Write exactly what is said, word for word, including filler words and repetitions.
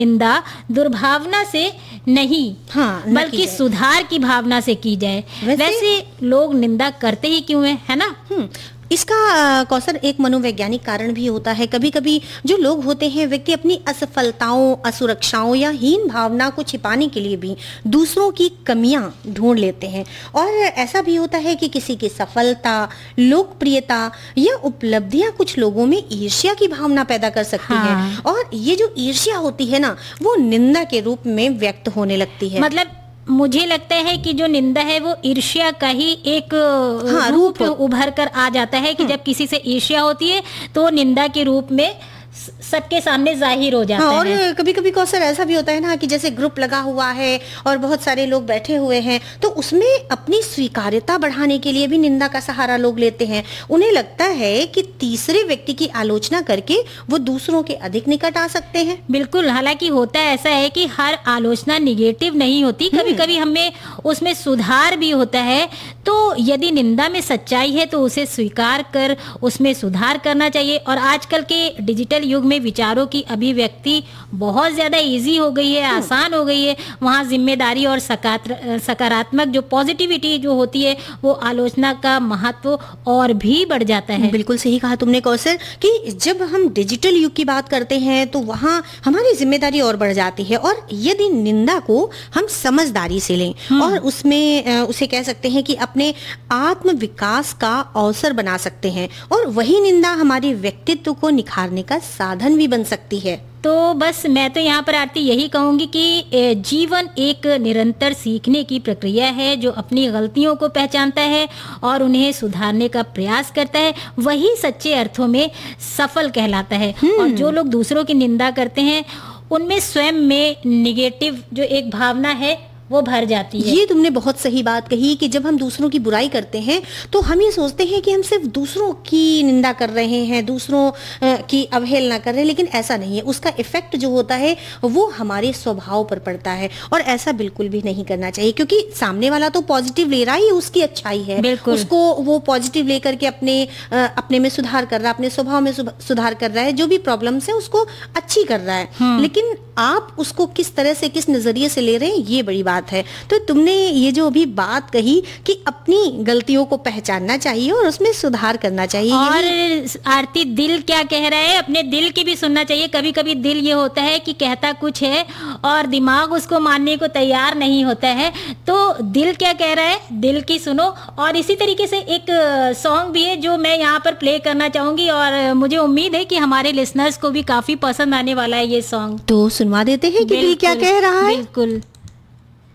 निंदा दुर्भावना से नहीं, हाँ, न की बल्कि जाए। सुधार की भावना से की जाए। वैसे- वैसे लोग निंदा करते ही क्यों है, है ना? हम्म, इसका अ, कौशल एक मनोवैज्ञानिक कारण भी होता है। कभी कभी जो लोग होते हैं, व्यक्ति अपनी असफलताओं, असुरक्षाओं या हीन भावना को छिपाने के लिए भी दूसरों की कमियां ढूंढ लेते हैं। और ऐसा भी होता है कि किसी की सफलता, लोकप्रियता या उपलब्धियां कुछ लोगों में ईर्ष्या की भावना पैदा कर सकती हाँ। है। और ये जो ईर्ष्या होती है ना, वो निंदा के रूप में व्यक्त होने लगती है। मतलब मुझे लगता है कि जो निंदा है वो ईर्ष्या का ही एक हाँ, रूप रूप। उभर कर आ जाता है कि जब किसी से ईर्ष्या होती है तो निंदा के रूप में स- सबके सामने जाहिर हो जाता हाँ, और है। कभी कभी कौशल ऐसा भी होता है ना कि जैसे ग्रुप लगा हुआ है और बहुत सारे लोग बैठे हुए हैं, तो उसमें अपनी स्वीकार्यता बढ़ाने के लिए भी निंदा का सहारा लोग लेते हैं। उन्हें लगता है कि तीसरे व्यक्ति की आलोचना करके वो दूसरों के अधिक निकट आ सकते हैं। बिल्कुल, हालांकि होता ऐसा है कि हर आलोचना निगेटिव नहीं होती, कभी कभी हमें उसमें सुधार भी होता है। तो यदि निंदा में सच्चाई है तो उसे स्वीकार कर उसमें सुधार करना चाहिए। और आजकल के डिजिटल युग में विचारों की अभिव्यक्ति बहुत ज्यादा इजी हो गई है, आसान हो गई है। वहाँ जिम्मेदारी और सकात्र- सकारात्मक जो पॉजिटिविटी जो होती है वो आलोचना का महत्व और भी बढ़ जाता है। बिल्कुल सही कहा तुमने कौशल कि जब हम डिजिटल युग की बात करते हैं तो वहाँ हमारी जिम्मेदारी और बढ़ जाती है। और यदि निंदा को हम समझदारी से लें और उसमें अ, उसे कह सकते हैं कि अपने आत्म विकास का अवसर बना सकते हैं, और वही निंदा हमारे व्यक्तित्व को निखारने का साधन भी बन सकती है। तो बस मैं तो यहाँ पर आरती यही कहूंगी कि ए, जीवन एक निरंतर सीखने की प्रक्रिया है। जो अपनी गलतियों को पहचानता है और उन्हें सुधारने का प्रयास करता है वही सच्चे अर्थों में सफल कहलाता है। और जो लोग दूसरों की निंदा करते हैं उनमें स्वयं में निगेटिव जो एक भावना है वो भर जाती है। ये तुमने बहुत सही बात कही कि जब हम दूसरों की बुराई करते हैं तो हम ये सोचते हैं कि हम सिर्फ दूसरों की निंदा कर रहे हैं, दूसरों अ, की अवहेलना कर रहे हैं, लेकिन ऐसा नहीं है। उसका इफेक्ट जो होता है वो हमारे स्वभाव पर पड़ता है, और ऐसा बिल्कुल भी नहीं करना चाहिए, क्योंकि सामने वाला तो पॉजिटिव ले रहा ही उसकी अच्छाई है। बिल्कुल। उसको वो पॉजिटिव लेकर के अपने अ, अपने में सुधार कर रहा है, अपने स्वभाव में सुध- सुधार कर रहा है, जो भी प्रॉब्लम्स है उसको अच्छी कर रहा है। लेकिन आप उसको किस तरह से, किस नजरिए से ले रहे हैं, ये बड़ी बात है। तो तुमने ये जो अभी बात कही कि अपनी गलतियों को पहचानना चाहिए और उसमें सुधार करना चाहिए। और यही- आरती दिल क्या कह रहा है अपने दिल की भी सुनना चाहिए। कभी कभी दिल ये होता है कि कहता कुछ है और दिमाग उसको मानने को तैयार नहीं होता है। तो दिल क्या कह रहा है, दिल की सुनो। और इसी तरीके से एक सॉन्ग भी है जो मैं यहाँ पर प्ले करना चाहूंगी, और मुझे उम्मीद है कि हमारे लिसनर्स को भी काफी पसंद आने वाला है ये सॉन्ग। तो सुनवा देते हैं कि दिल क्या बिल्कुल, कह रहा है। बिल्कुल।